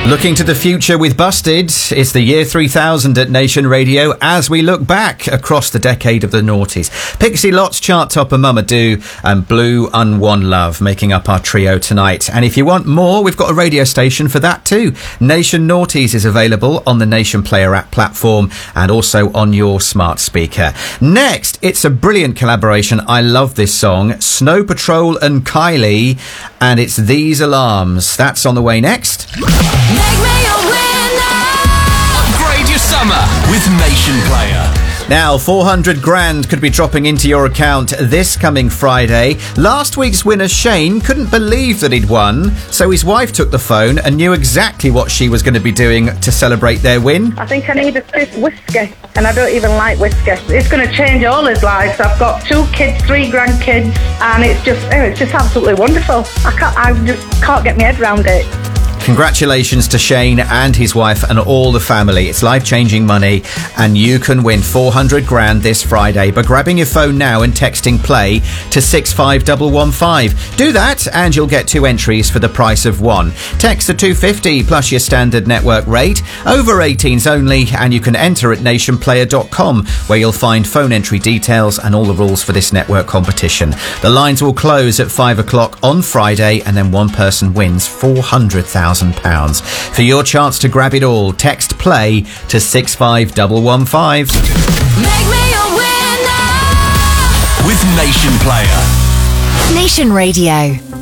Looking to the future with Busted, it's the year 3000 at Nation Radio as we look back across the decade of the noughties. Pixie Lot's chart topper Mama Do and Blue Unwon Love making up our trio tonight. And if you want more, we've got a radio station for that too. Nation Noughties is available on the Nation Player app platform and also on your smart speaker. Next, it's a brilliant collaboration. I love this song. Snow Patrol and Kylie, and it's These Alarms. That's on the way next. Make me a winner. Upgrade your summer with Nation Player. Now, 400 grand could be dropping into your account this coming Friday. Last week's winner, Shane, couldn't believe that he'd won, so his wife took the phone and knew exactly what she was going to be doing to celebrate their win. I think I need a fifth whiskey, and I don't even like whiskey. It's going to change all his lives. I've got 2 kids, 3 grandkids, and it's just absolutely wonderful. I just can't get my head around it. Congratulations to Shane and his wife and all the family. It's life-changing money, and you can win 400 grand this Friday by grabbing your phone now and texting play to 65115. Do that and you'll get 2 entries for the price of 1. Text to 250 plus your standard network rate. Over 18s only, and you can enter at nationplayer.com, where you'll find phone entry details and all the rules for this network competition. The lines will close at 5 o'clock on Friday, and then one person wins £400,000. For your chance to grab it all, text play to 65115. Make me a winner. With Nation Player. Nation Radio.